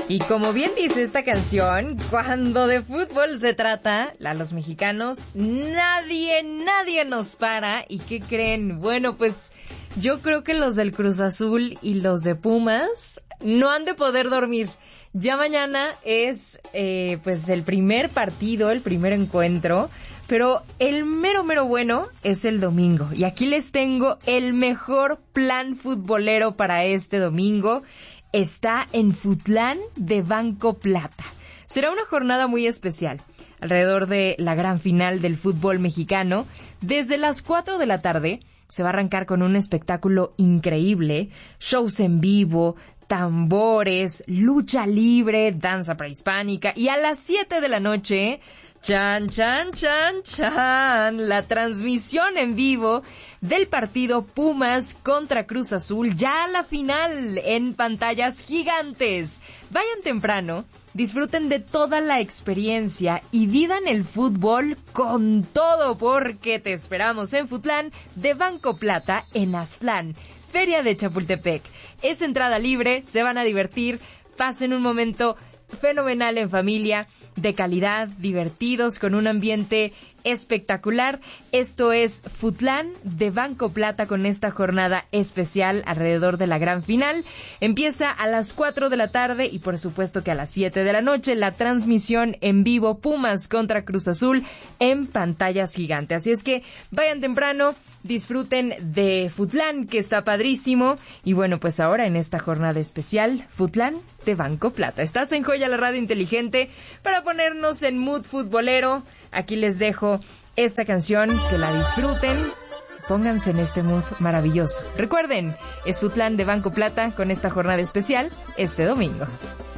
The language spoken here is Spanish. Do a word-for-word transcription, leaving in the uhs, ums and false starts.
Y como bien dice esta canción, cuando de fútbol se trata, a los mexicanos, nadie, nadie nos para. ¿Y qué creen? Bueno, pues yo creo que los del Cruz Azul y los de Pumas no han de poder dormir. Ya mañana es eh, pues el primer partido, el primer encuentro, pero el mero mero bueno es el domingo. Y aquí les tengo el mejor plan futbolero para este domingo. Está en Futlán de Banco Plata. Será una jornada muy especial, alrededor de la gran final del fútbol mexicano. Desde las cuatro de la tarde se va a arrancar con un espectáculo increíble, shows en vivo, tambores, lucha libre, danza prehispánica, y a las siete de la noche, chan, chan, chan, chan, la transmisión en vivo del partido Pumas contra Cruz Azul, ya a la final en pantallas gigantes. Vayan temprano, disfruten de toda la experiencia y vivan el fútbol con todo, porque te esperamos en Futlán de Banco Plata en Aztlán, Feria de Chapultepec. Es entrada libre, se van a divertir, pasen un momento fenomenal en familia, de calidad, divertidos, con un ambiente espectacular. Esto es Futlán de Banco Plata con esta jornada especial alrededor de la gran final. Empieza a las cuatro de la tarde y por supuesto que a las siete de la noche la transmisión en vivo Pumas contra Cruz Azul en pantallas gigantes. Así es que vayan temprano, disfruten de Futlán, que está padrísimo. Y bueno, pues ahora en esta jornada especial, Futlán de Banco Plata. Estás en Joya, la radio inteligente, para ponernos en mood futbolero. Aquí les dejo esta canción, que la disfruten, pónganse en este mood maravilloso. Recuerden, es Futlán de Banco Plata con esta jornada especial este domingo.